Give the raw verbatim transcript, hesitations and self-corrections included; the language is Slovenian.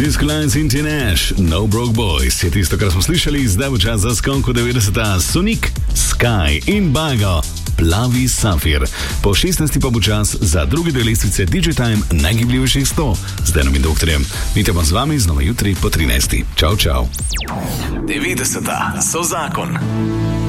Disco Lines in Teenage, No Broke Boys je tisto, kar smo slišali, zdaj v čas za skonku devetdeseta. Sonic, Sky in Bago, Plavi Safir. Po šestnajsti pa bo čas za drugi del lestvice D J Time najgibljivejših sto z Denom in doktorjem. Vidite pa z vami znova jutri po trinajsti. Čau, čau. devetdeseta so zakon.